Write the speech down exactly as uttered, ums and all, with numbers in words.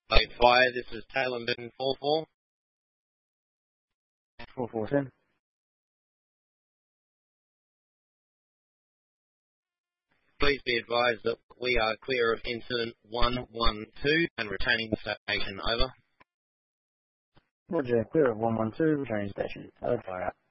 Late fire, this is Taylor Moon four four. four four ten. Please be advised that we are clear of incident one one two and retaining the station. Over. Roger, clear of one one two, returning station. Hello, fire out.